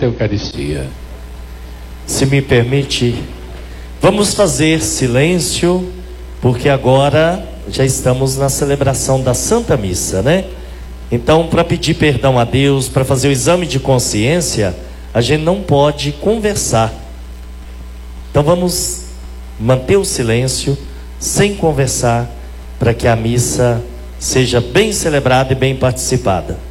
Santa Eucaristia. Se me permite, vamos fazer silêncio, porque agora já estamos na celebração da Santa Missa, né? Então, para pedir perdão a Deus, para fazer o exame de consciência, a gente não pode conversar. Então vamos manter o silêncio, sem conversar, para que a missa seja bem celebrada e bem participada.